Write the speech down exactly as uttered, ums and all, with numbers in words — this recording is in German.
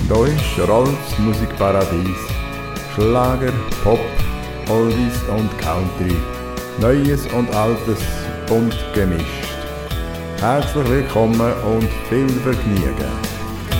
Da ist Rolfs Musikparadies. Schlager, Pop, Oldies und Country. Neues und Altes bunt gemischt. Herzlich willkommen und viel Vergnügen.